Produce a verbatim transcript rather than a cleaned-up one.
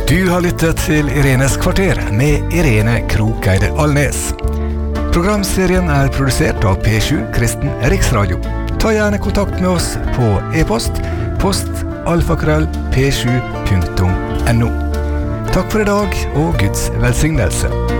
Du har lyttet til Irenes kvarter med Irene Krokeide Alnes. Programserien er produsert av P sju Kristen Riksradio. Ta gjerne kontakt med oss på e-post post alfakrøll p sju punktum n o. Takk for i dag og Guds velsignelse.